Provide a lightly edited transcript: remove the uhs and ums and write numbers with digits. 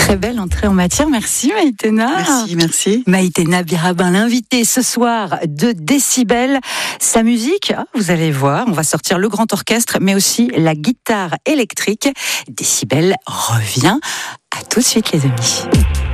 Très belle entrée en matière, merci Maïtena. Merci. Maïtena Birabin, l'invité ce soir de Décibel. Sa musique, vous allez voir, on va sortir le grand orchestre, mais aussi la guitare électrique. Décibel revient. À tout de suite les amis.